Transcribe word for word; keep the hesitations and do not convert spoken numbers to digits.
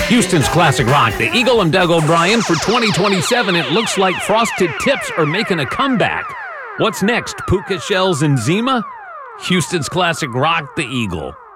Houston's Classic Rock, the Eagle and Doug O'Brien for twenty twenty-seven. It looks like Frosted Tips are making a comeback. What's next, Puka Shells and Zima? Houston's Classic Rock, the Eagle.